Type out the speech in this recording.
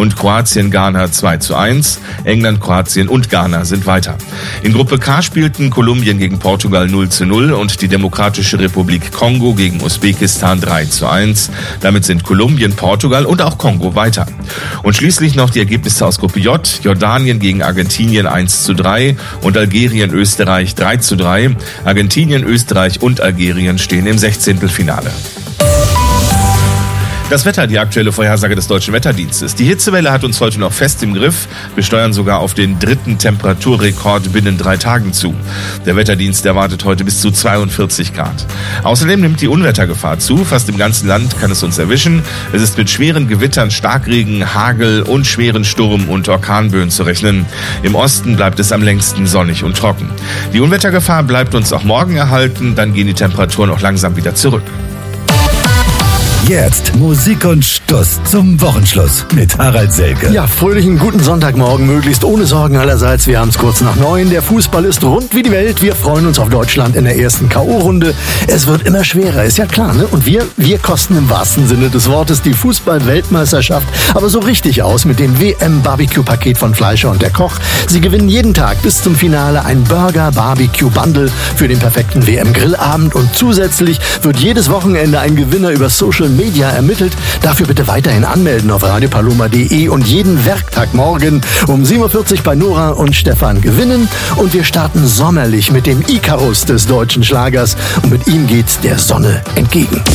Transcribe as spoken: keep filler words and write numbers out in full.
und Kroatien-Ghana zwei zu eins. England, Kroatien und Ghana sind weiter. In Gruppe K spielten Kolumbien gegen Portugal null zu null und die Demokratische Republik Kongo gegen Usbekistan drei zu eins. Damit sind Kolumbien, Portugal und auch Kongo weiter. Und schließlich noch die Ergebnisse aus Gruppe J. Jordanien gegen Argentinien eins zu drei und Algerien, Österreich drei zu drei. Argentinien, Österreich und Algerien stehen im Sechzehntelfinale. Das Wetter, die aktuelle Vorhersage des Deutschen Wetterdienstes. Die Hitzewelle hat uns heute noch fest im Griff. Wir steuern sogar auf den dritten Temperaturrekord binnen drei Tagen zu. Der Wetterdienst erwartet heute bis zu zweiundvierzig Grad. Außerdem nimmt die Unwettergefahr zu. Fast im ganzen Land kann es uns erwischen. Es ist mit schweren Gewittern, Starkregen, Hagel und schweren Sturm- und Orkanböen zu rechnen. Im Osten bleibt es am längsten sonnig und trocken. Die Unwettergefahr bleibt uns auch morgen erhalten. Dann gehen die Temperaturen auch langsam wieder zurück. Jetzt Musik und Stuss zum Wochenschluss mit Harald Selke. Ja, fröhlichen guten Sonntagmorgen, möglichst ohne Sorgen allerseits. Wir haben es kurz nach neun. Der Fußball ist rund wie die Welt. Wir freuen uns auf Deutschland in der ersten K O-Runde. Es wird immer schwerer, ist ja klar, ne? Und wir, wir kosten im wahrsten Sinne des Wortes die Fußball-Weltmeisterschaft aber so richtig aus mit dem W M-Barbecue-Paket von Fleischer und der Koch. Sie gewinnen jeden Tag bis zum Finale ein Burger-Barbecue-Bundle für den perfekten W M-Grillabend und zusätzlich wird jedes Wochenende ein Gewinner über Social Media ermittelt. Dafür bitte weiterhin anmelden auf radio paloma punkt de und jeden Werktagmorgen um sieben Uhr vierzig bei Nora und Stefan gewinnen. Und wir starten sommerlich mit dem Ikarus des deutschen Schlagers und mit ihm geht's der Sonne entgegen.